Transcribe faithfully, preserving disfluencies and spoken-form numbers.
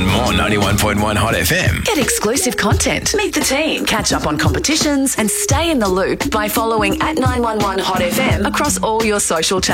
on More ninety-one point one Hot F M. Get exclusive content, meet the team, catch up on competitions, and stay in the loop by following at nine one one Hot F M across all your social channels.